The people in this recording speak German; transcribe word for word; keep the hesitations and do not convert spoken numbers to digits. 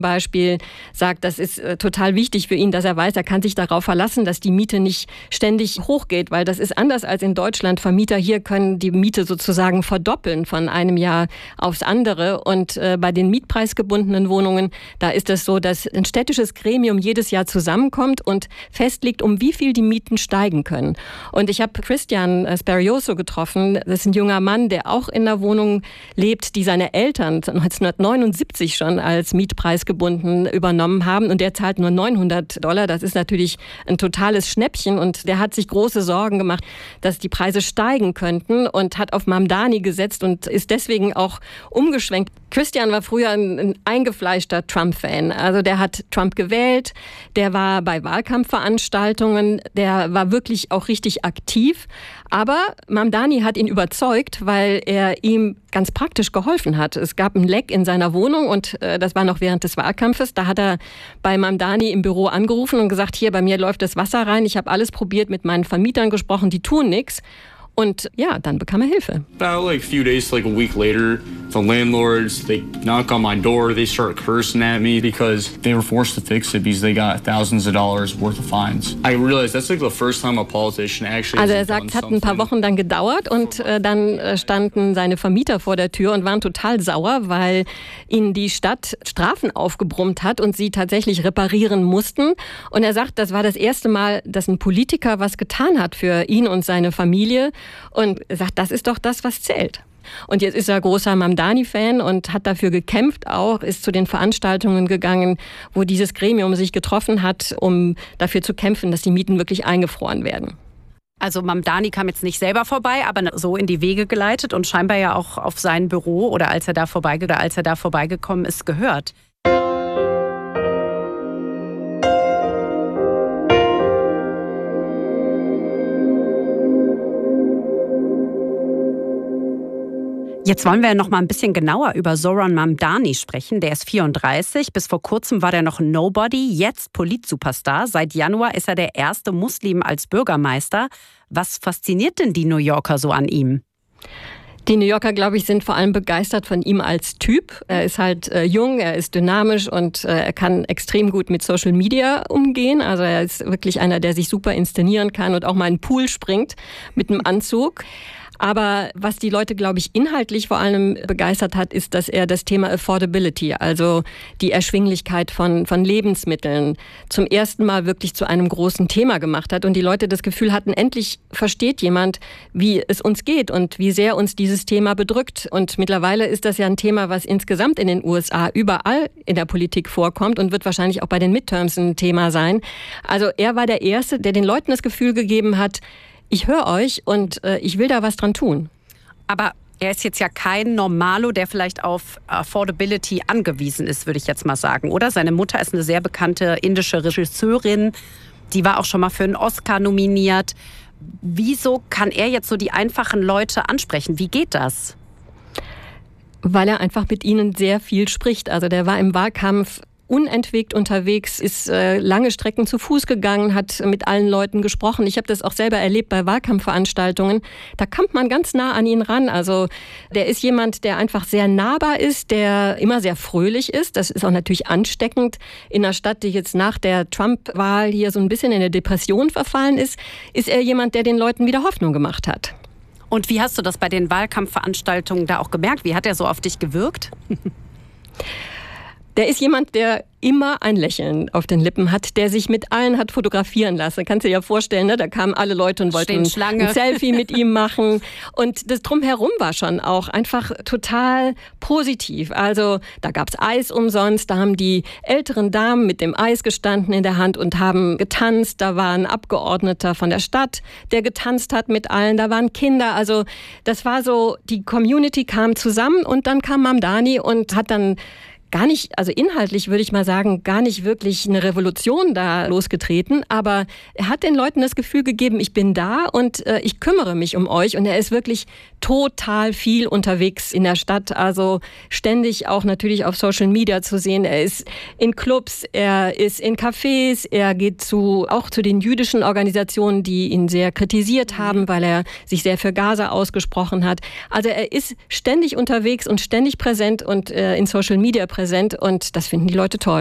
Beispiel sagt, das ist äh, total wichtig für ihn, dass er weiß, er kann sich darauf verlassen, dass die Miete nicht ständig hochgeht, weil das ist anders als in Deutschland. Vermieter hier können die Miete sozusagen verdoppeln von einem Jahr aufs andere. Und äh, bei den mietpreisgebundenen Wohnungen, da ist es so, dass ein städtisches Gremium jedes Jahr zusammenkommt und festlegt, um wie viel die Mieten steigen können. Und ich habe Christian Sperioso getroffen. Das ist ein junger Mann, der auch in einer Wohnung lebt, die seine Eltern neunzehnhundertneunundsiebzig schon als Mietpreis gebunden übernommen haben und der zahlt nur neunhundert Dollar. Das ist natürlich ein totales Schnäppchen und der hat sich große Sorgen gemacht, dass die Preise steigen könnten und hat auf Mamdani gesetzt und ist deswegen auch umgeschwenkt. Christian war früher ein, ein eingefleischter Trump-Fan. Also der hat Trump gewählt, der war bei Wahlkampfveranstaltungen, der war wirklich auch richtig aktiv. Aber Mamdani hat ihn überzeugt, weil er ihm ganz praktisch geholfen hat. Es gab ein Leck in seiner Wohnung und äh, das war noch während des Wahlkampfes. Da hat er bei Mamdani im Büro angerufen und gesagt, hier, bei mir läuft das Wasser rein. Ich habe alles probiert, mit meinen Vermietern gesprochen, die tun nichts. Und ja, dann bekam er Hilfe. About like a few days, like a week later, the landlords, they knock on my door, they start cursing at me because they were forced to fix it because they got thousands of dollars worth of fines. I realized that's like the first time a politician actually. Also er sagt, es hat ein paar Wochen dann gedauert und äh, dann äh, standen seine Vermieter vor der Tür und waren total sauer, weil ihnen die Stadt Strafen aufgebrummt hat und sie tatsächlich reparieren mussten. Und er sagt, das war das erste Mal, dass ein Politiker was getan hat für ihn und seine Familie. Und er sagt, das ist doch das, was zählt. Und jetzt ist er großer Mamdani-Fan und hat dafür gekämpft auch, ist zu den Veranstaltungen gegangen, wo dieses Gremium sich getroffen hat, um dafür zu kämpfen, dass die Mieten wirklich eingefroren werden. Also Mamdani kam jetzt nicht selber vorbei, aber so in die Wege geleitet und scheinbar ja auch auf sein Büro oder als er da vorbeige- oder als er da vorbeigekommen ist, gehört. Jetzt wollen wir noch mal ein bisschen genauer über Zohran Mamdani sprechen. Der ist vierunddreißig. Bis vor kurzem war der noch ein Nobody, jetzt Polit-Superstar. Seit Januar ist er der erste Muslim als Bürgermeister. Was fasziniert denn die New Yorker so an ihm? Die New Yorker, glaube ich, sind vor allem begeistert von ihm als Typ. Er ist halt äh, jung, er ist dynamisch und äh, er kann extrem gut mit Social Media umgehen. Also er ist wirklich einer, der sich super inszenieren kann und auch mal in den Pool springt mit einem Anzug. Aber was die Leute, glaube ich, inhaltlich vor allem begeistert hat, ist, dass er das Thema Affordability, also die Erschwinglichkeit von, von Lebensmitteln, zum ersten Mal wirklich zu einem großen Thema gemacht hat. Und die Leute das Gefühl hatten, endlich versteht jemand, wie es uns geht und wie sehr uns dieses Thema bedrückt. Und mittlerweile ist das ja ein Thema, was insgesamt in den U S A überall in der Politik vorkommt und wird wahrscheinlich auch bei den Midterms ein Thema sein. Also er war der Erste, der den Leuten das Gefühl gegeben hat, ich höre euch und äh, ich will da was dran tun. Aber er ist jetzt ja kein Normalo, der vielleicht auf Affordability angewiesen ist, würde ich jetzt mal sagen, oder? Seine Mutter ist eine sehr bekannte indische Regisseurin. Die war auch schon mal für einen Oscar nominiert. Wieso kann er jetzt so die einfachen Leute ansprechen? Wie geht das? Weil er einfach mit ihnen sehr viel spricht. Also der war im Wahlkampf unentwegt unterwegs, ist äh, lange Strecken zu Fuß gegangen, hat mit allen Leuten gesprochen. Ich habe das auch selber erlebt bei Wahlkampfveranstaltungen. Da kommt man ganz nah an ihn ran. Also der ist jemand, der einfach sehr nahbar ist, der immer sehr fröhlich ist. Das ist auch natürlich ansteckend. In einer Stadt, die jetzt nach der Trump-Wahl hier so ein bisschen in eine Depression verfallen ist, ist er jemand, der den Leuten wieder Hoffnung gemacht hat. Und wie hast du das bei den Wahlkampfveranstaltungen da auch gemerkt? Wie hat er so auf dich gewirkt? Der ist jemand, der immer ein Lächeln auf den Lippen hat, der sich mit allen hat fotografieren lassen. Kannst du dir ja vorstellen, ne? Da kamen alle Leute und wollten ein Selfie mit ihm machen. Und das Drumherum war schon auch einfach total positiv. Also da gab's Eis umsonst, da haben die älteren Damen mit dem Eis gestanden in der Hand und haben getanzt. Da war ein Abgeordneter von der Stadt, der getanzt hat mit allen. Da waren Kinder. Also das war so, die Community kam zusammen und dann kam Mamdani und hat dann gar nicht, also inhaltlich würde ich mal sagen, gar nicht wirklich eine Revolution da losgetreten, aber er hat den Leuten das Gefühl gegeben, ich bin da und äh, ich kümmere mich um euch und er ist wirklich total viel unterwegs in der Stadt, also ständig auch natürlich auf Social Media zu sehen. Er ist in Clubs, er ist in Cafés, er geht zu, auch zu den jüdischen Organisationen, die ihn sehr kritisiert haben, weil er sich sehr für Gaza ausgesprochen hat. Also er ist ständig unterwegs und ständig präsent und äh, in Social Media präsent. präsent und das finden die Leute toll.